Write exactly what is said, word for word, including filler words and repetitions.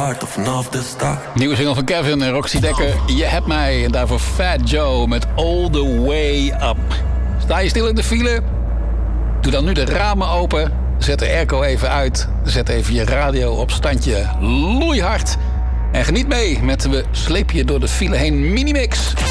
kaarten vanaf de start. Nieuwe single van Kevin en Roxy Dekker. Je hebt mij. En daarvoor Fat Joe met All The Way Up. Sta je stil in de file? Doe dan nu de ramen open. Zet de airco even uit. Zet even je radio op standje loeihard. En geniet mee met We sleep je door de file heen minimix.